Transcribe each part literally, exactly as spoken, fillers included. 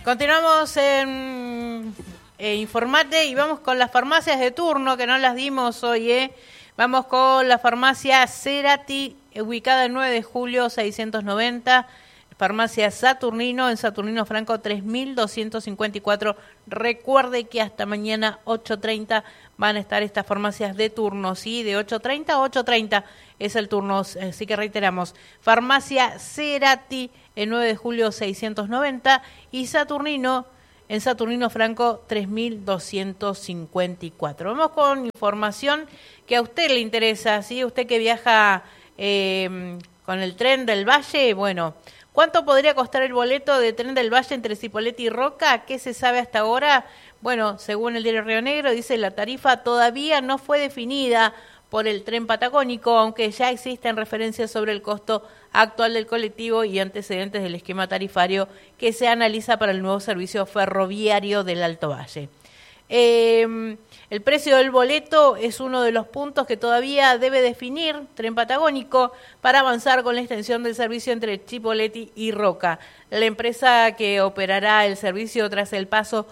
Continuamos en eh, Informate y vamos con las farmacias de turno, que no las dimos hoy, ¿eh? Vamos con la farmacia Cerati, ubicada el nueve de julio seiscientos noventa, farmacia Saturnino, en Saturnino Franco tres mil doscientos cincuenta y cuatro. Recuerde que hasta mañana ocho treinta van a estar estas farmacias de turno, ¿sí? De ocho treinta a ocho treinta es el turno, así que reiteramos, farmacia Cerati, el nueve de julio seiscientos noventa, y Saturnino, en Saturnino Franco tres mil doscientos cincuenta y cuatro. Vamos con información que a usted le interesa, ¿sí? Usted que viaja eh, con el tren del Valle, bueno, ¿cuánto podría costar el boleto de tren del Valle entre Cipolletti y Roca? ¿Qué se sabe hasta ahora? Bueno, según el diario Río Negro, dice la tarifa todavía no fue definida por el tren patagónico, aunque ya existen referencias sobre el costo actual del colectivo y antecedentes del esquema tarifario que se analiza para el nuevo servicio ferroviario del Alto Valle. Eh, el precio del boleto es uno de los puntos que todavía debe definir Tren Patagónico para avanzar con la extensión del servicio entre Cipolletti y Roca. La empresa que operará el servicio tras el paso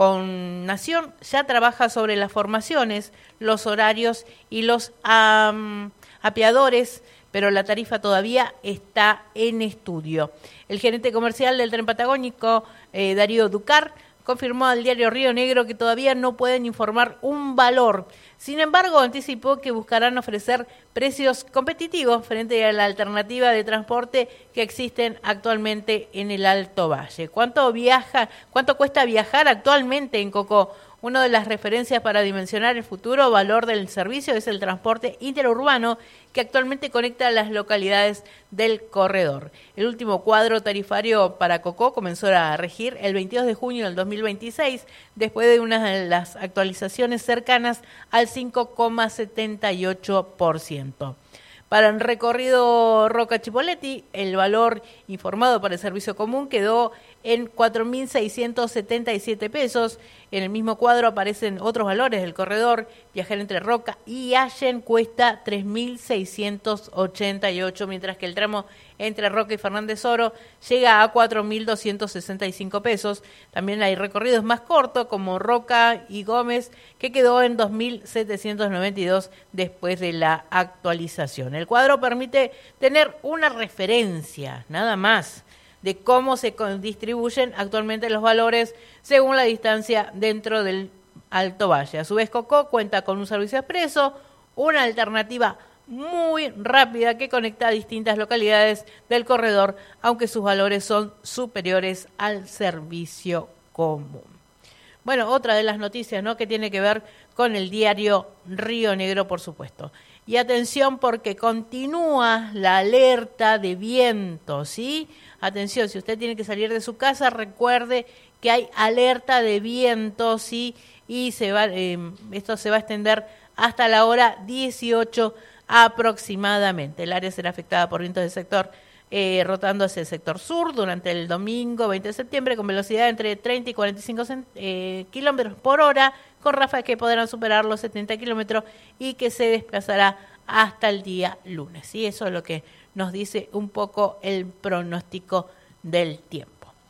con Nación ya trabaja sobre las formaciones, los horarios y los um, apeadores, pero la tarifa todavía está en estudio. El gerente comercial del Tren Patagónico, eh, Darío Ducar, confirmó al diario Río Negro que todavía no pueden informar un valor. Sin embargo, anticipó que buscarán ofrecer precios competitivos frente a la alternativa de transporte que existen actualmente en el Alto Valle. ¿Cuánto viaja, cuánto cuesta viajar actualmente en Cocó? Una de las referencias para dimensionar el futuro valor del servicio es el transporte interurbano que actualmente conecta a las localidades del corredor. El último cuadro tarifario para Cocó comenzó a regir el veintidós de junio del dos mil veintiséis, después de una de las actualizaciones cercanas al cinco coma setenta y ocho por ciento. Para el recorrido Roca-Cipolletti, el valor informado para el servicio común quedó en cuatro mil seiscientos setenta y siete pesos. En el mismo cuadro aparecen otros valores del corredor. Viajar entre Roca y Allen cuesta tres mil seiscientos ochenta y ocho, mientras que el tramo entre Roca y Fernández Oro llega a cuatro mil doscientos sesenta y cinco pesos. También hay recorridos más cortos como Roca y Gómez, que quedó en dos mil setecientos noventa y dos después de la actualización. El cuadro permite tener una referencia, nada más, de cómo se distribuyen actualmente los valores según la distancia dentro del Alto Valle. A su vez, Cocó cuenta con un servicio expreso, una alternativa muy rápida que conecta a distintas localidades del corredor, aunque sus valores son superiores al servicio común. Bueno, otra de las noticias, ¿no?, que tiene que ver con el diario Río Negro, por supuesto. Y atención, porque continúa la alerta de viento, ¿sí? Atención, si usted tiene que salir de su casa, recuerde que hay alerta de viento, ¿sí? Y se va, eh, esto se va a extender hasta la hora dieciocho aproximadamente. El área será afectada por vientos del sector eh, rotando hacia el sector sur durante el domingo veinte de septiembre con velocidad entre treinta y cuarenta y cinco eh, kilómetros por hora, con ráfagas que podrán superar los setenta kilómetros y que se desplazará hasta el día lunes. Y eso es lo que nos dice un poco el pronóstico del tiempo.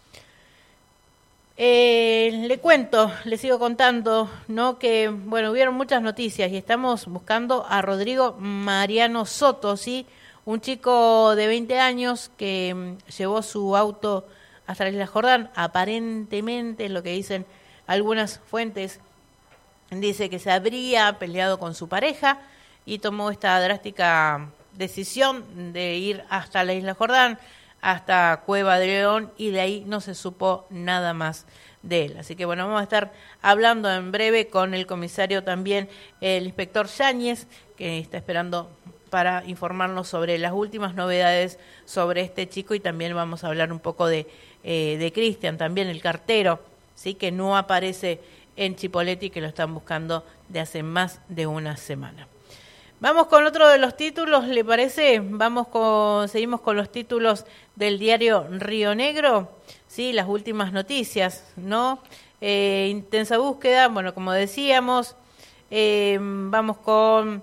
Eh, le cuento, le sigo contando, ¿no?, que, bueno, hubieron muchas noticias y estamos buscando a Rodrigo Mariano Soto, ¿sí? Un chico de veinte años que um, llevó su auto hasta la Isla Jordán, aparentemente, lo que dicen algunas fuentes, dice que se habría peleado con su pareja y tomó esta drástica decisión de ir hasta la Isla Jordán, hasta Cueva de León, y de ahí no se supo nada más de él. Así que bueno, vamos a estar hablando en breve con el comisario también, el inspector Yáñez, que está esperando para informarnos sobre las últimas novedades sobre este chico, y también vamos a hablar un poco de, eh, de Cristian, también el cartero, sí, que no aparece en Cipolletti, que lo están buscando de hace más de una semana. Vamos con otro de los títulos, ¿le parece? Vamos con, seguimos con los títulos del diario Río Negro, sí, las últimas noticias, ¿no? Eh, intensa búsqueda, bueno, como decíamos, eh, vamos con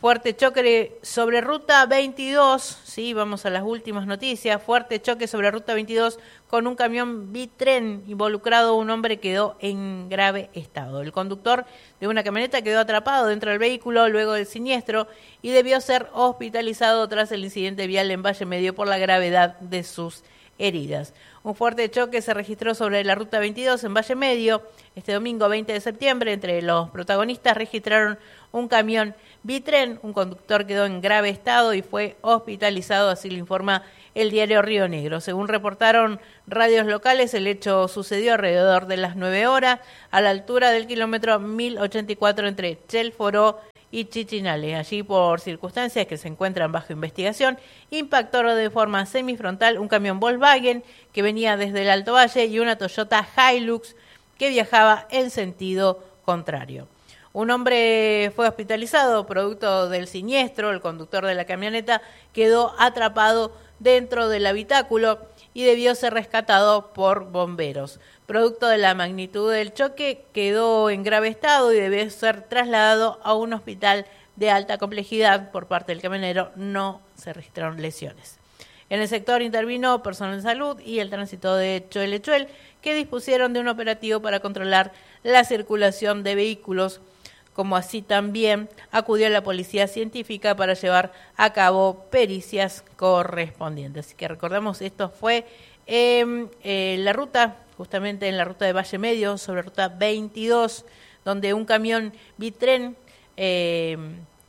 fuerte choque sobre ruta veintidós, sí, vamos a las últimas noticias, fuerte choque sobre ruta veintidós con un camión bitren involucrado, un hombre quedó en grave estado. El conductor de una camioneta quedó atrapado dentro del vehículo luego del siniestro y debió ser hospitalizado tras el incidente vial en Valle Medio por la gravedad de sus heridas. Un fuerte choque se registró sobre la ruta veintidós en Valle Medio este domingo veinte de septiembre. Entre los protagonistas registraron un camión bitren, un conductor quedó en grave estado y fue hospitalizado, así lo informa el diario Río Negro. Según reportaron radios locales, el hecho sucedió alrededor de las nueve horas a la altura del kilómetro mil ochenta y cuatro entre Chelforó y Chichinale. Allí, por circunstancias que se encuentran bajo investigación, impactó de forma semifrontal un camión Volkswagen que venía desde el Alto Valle y una Toyota Hilux que viajaba en sentido contrario. Un hombre fue hospitalizado producto del siniestro. El conductor de la camioneta quedó atrapado dentro del habitáculo y debió ser rescatado por bomberos. Producto de la magnitud del choque, quedó en grave estado y debió ser trasladado a un hospital de alta complejidad. Por parte del camionero no se registraron lesiones. En el sector intervino personal de salud y el tránsito de Choelechuel, que dispusieron de un operativo para controlar la circulación de vehículos, como así también acudió la policía científica para llevar a cabo pericias correspondientes. Así que recordamos, esto fue en eh, la ruta, justamente en la ruta de Valle Medio, sobre ruta veintidós, donde un camión bitren eh,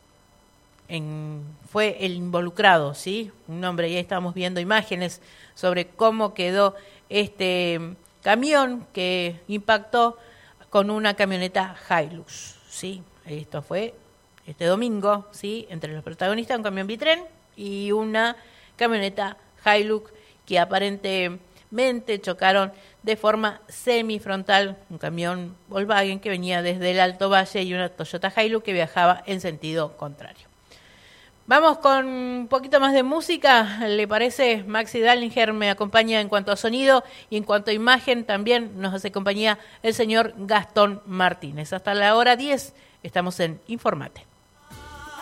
en, fue el involucrado, ¿sí? Un hombre, y ahí estamos viendo imágenes sobre cómo quedó este camión que impactó con una camioneta Hilux. Sí, esto fue este domingo, sí, entre los protagonistas un camión bitren y una camioneta Hilux que aparentemente chocaron de forma semifrontal, un camión Volkswagen que venía desde el Alto Valle y una Toyota Hilux que viajaba en sentido contrario. Vamos con un poquito más de música, ¿le parece? Maxi Dallinger me acompaña en cuanto a sonido y en cuanto a imagen también nos hace compañía el señor Gastón Martínez. Hasta la hora diez estamos en Informate.